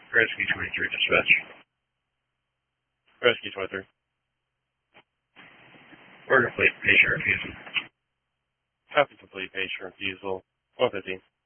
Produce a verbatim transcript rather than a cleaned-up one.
Rescue twenty-three, dispatch. Rescue twenty-three. Order complete, patient refusal. Copy complete, patient refusal. one fifteen.